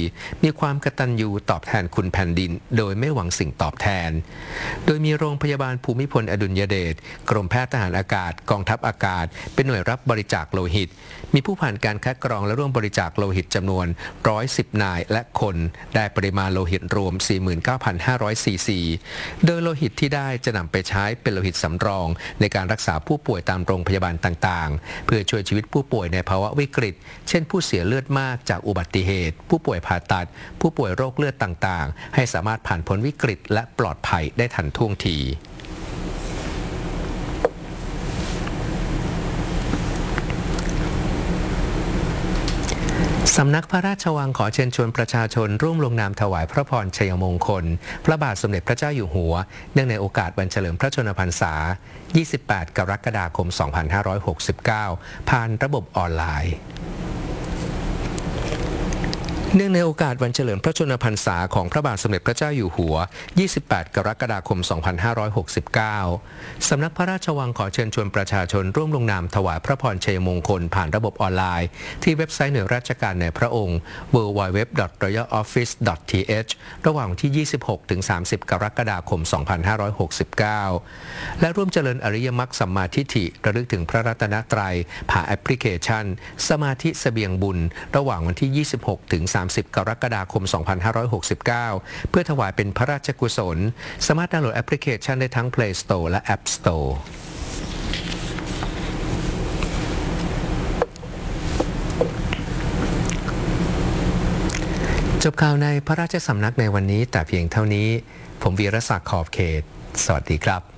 มีความกตัญญูตอบแทนคุณแผ่นดินโดยไม่หวังสิ่งตอบแทนโดยมีโรงพยาบาลภูมิพลอดุลยเดชกรมแพทย์ทหารอากาศกองทัพอากาศเป็นหน่วยรับบริจาคโลหิตมีผู้ผ่านการคัดกรองและร่วมบริจาคโลหิตจำนวน110นายและคนได้ปริมาณโลหิตรวม 49,500 ซีซีโดยโลหิตที่ได้จะนำไปใช้เป็นโลหิตสำรองในการรักษาผู้ป่วยตามโรงพยาบาลต่างๆเพื่อช่วยชีวิตผู้ป่วยในภาวะวิกฤตเช่นผู้เสียเลือดมากจากอุบัติเหตุผู้ป่วยผ่าตัดผู้ป่วยโรคเลือดต่างๆให้สามารถผ่านพ้นวิกฤตและปลอดภัยได้ทันท่วงทีสำนักพระราชวังขอเชิญชวนประชาชนร่วมลงนามถวายพระพรชัยมงคลพระบาทสมเด็จพระเจ้าอยู่หัวเนื่องในโอกาสวันเฉลิมพระชนมพรรษา 28 กรกฎาคม 2569 ผ่านระบบออนไลน์เนื่องในโอกาสวันเฉลิมพระชนมพรรษาของพระบาทสมเด็จพระเจ้าอยู่หัว 28 กรกฎาคม 2569 สำนักพระราชวังขอเชิญชวนประชาชนร่วมลงนามถวายพระพรชัยมงคลผ่านระบบออนไลน์ที่เว็บไซต์หน่วยราชการในพระองค์ www.royaloffice.th ระหว่างที่ 26-30 กรกฎาคม 2569 และร่วมเจริญอริยมรรคสัมมาทิฏฐิระลึกถึงพระรัตนตรัยผ่านแอปพลิเคชันสมาธิเสบียงบุญระหว่างวันที่ 26-30 กรกฎาคม 2569 เพื่อถวายเป็นพระราชกุศลสามารถดาวน์โหลดแอปพลิเคชันได้ทั้ง Play Store และ App Store จบข่าวในพระราชสำนักในวันนี้แต่เพียงเท่านี้ผมวีรศักดิ์ขอบเขตสวัสดีครับ